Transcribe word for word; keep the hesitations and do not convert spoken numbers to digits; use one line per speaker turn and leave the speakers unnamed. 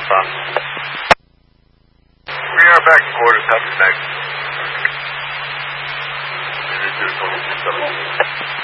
Alpha. We are back in quarters. Copy, back.